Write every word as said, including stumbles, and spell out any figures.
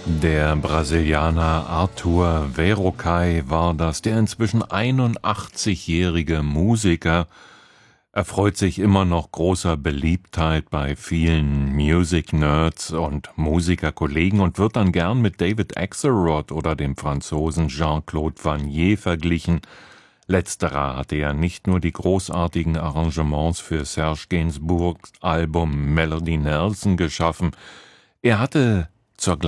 Der Brasilianer Arthur Verocai war das. Der inzwischen einundachtzigjährige Musiker erfreut sich immer noch großer Beliebtheit bei vielen Music-Nerds und Musikerkollegen und wird dann gern mit David Axelrod oder dem Franzosen Jean-Claude Vannier verglichen. Letzterer hatte ja nicht nur die großartigen Arrangements für Serge Gainsbourgs Album Melody Nelson geschaffen, er hatte zur